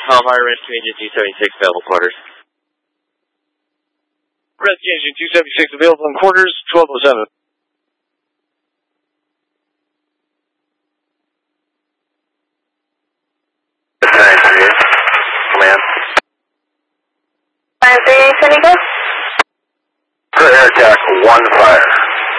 Fire Rescue Engine 276, available quarters. Rescue Engine 276, available in quarters, 1207. Command. 938, San Diego.